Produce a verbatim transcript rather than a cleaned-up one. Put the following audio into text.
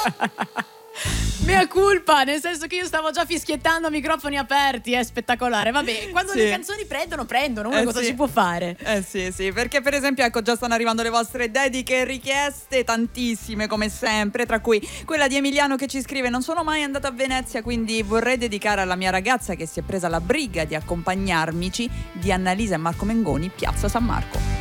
Mea culpa, nel senso che io stavo già fischiettando a microfoni aperti, è spettacolare. Vabbè, quando Sì. le canzoni prendono, prendono, uno Eh cosa sì. si può fare? Eh sì, sì, perché per esempio ecco già stanno arrivando le vostre dediche e richieste, tantissime come sempre, tra cui quella di Emiliano che ci scrive: non sono mai andata a Venezia, quindi vorrei dedicare alla mia ragazza che si è presa la briga di accompagnarmici, di Annalisa e Marco Mengoni, Piazza San Marco.